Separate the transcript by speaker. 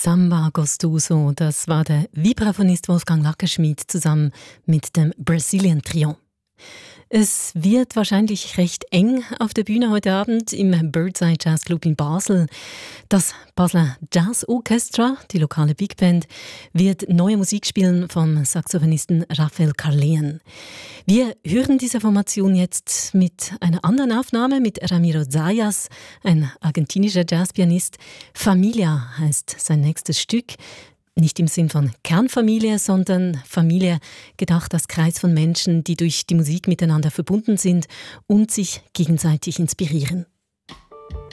Speaker 1: Samba Gostoso, das war der Vibraphonist Wolfgang Lackerschmidt zusammen mit dem Brazilian Trio. Es wird wahrscheinlich recht eng auf der Bühne heute Abend im Birdseye Jazz Club in Basel. Das Basler Jazz Orchestra, die lokale Big Band, wird neue Musik spielen vom Saxophonisten Rafael Carleon. Wir hören diese Formation jetzt mit einer anderen Aufnahme mit Ramiro Zayas, ein argentinischer Jazzpianist. Familia heißt sein nächstes Stück. Nicht im Sinn von Kernfamilie, sondern Familie gedacht als Kreis von Menschen, die durch die Musik miteinander verbunden sind und sich gegenseitig inspirieren.